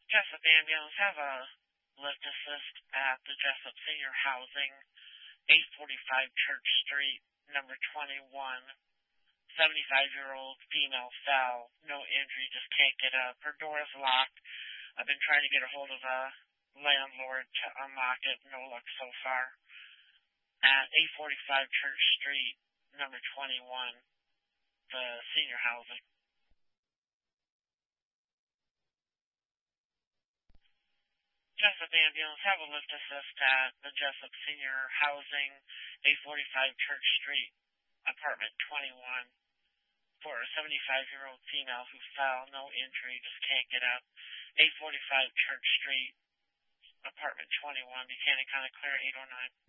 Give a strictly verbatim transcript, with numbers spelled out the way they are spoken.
Jessup Ambulance, have a lift assist at the Jessup Senior Housing, eight forty-five Church Street, number twenty-one. seventy-five-year-old female fell, no injury, just can't get up. Her door is locked. I've been trying to get a hold of a landlord to unlock it, no luck so far. At eight forty-five Church Street, number twenty-one, the senior housing. Jessup Ambulance, have a lift assist at the Jessup Senior Housing, eight forty-five Church Street, apartment twenty-one, for a seventy-five-year-old female who fell, no injury, just can't get up. eight forty-five Church Street, apartment twenty-one, Buchanan County Clear, eight oh nine.